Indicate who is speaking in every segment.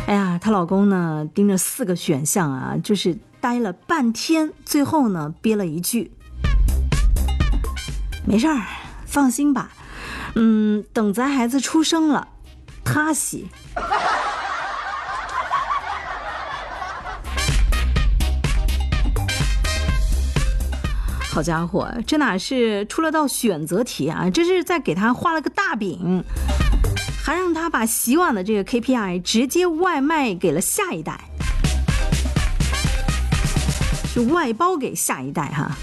Speaker 1: 哎呀，她老公呢盯着4个选项啊，就是呆了半天，最后呢憋了一句：“没事儿，放心吧，等咱孩子出生了，他洗。”好家伙，这哪是出了道选择题啊，这是在给他画了个大饼，还让他把洗碗的这个 KPI 直接外卖给了下一代，是外包给下一代哈。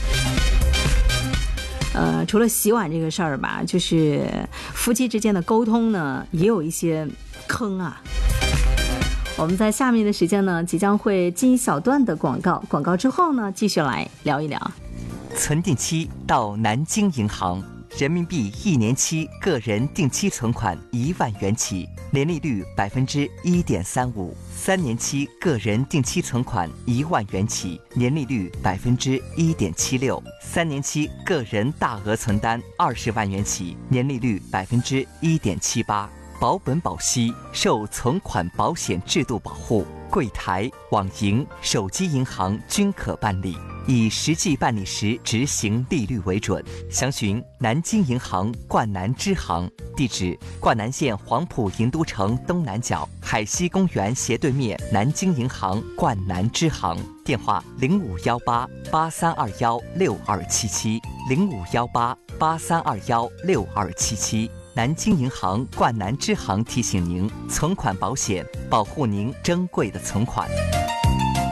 Speaker 1: 除了洗碗这个事儿吧，就是夫妻之间的沟通呢，也有一些坑啊。我们在下面的时间呢，即将会进一小段的广告之后呢，继续来聊一聊。
Speaker 2: 存定期到南京银行，人民币1年期个人定期存款1万元起，年利率1.35%；3年期个人定期存款1万元起，年利率1.76%；3年期个人大额存单20万元起，年利率1.78%。保本保息，受存款保险制度保护，柜台、网银、手机银行均可办理，以实际办理时执行利率为准。详询南京银行冠南支行，地址：冠南县黄埔银都城东南角海西公园斜对面南京银行冠南支行。电话：051883216277，051883216277。南京银行冠南支行提醒您：存款保险保护您珍贵的存款。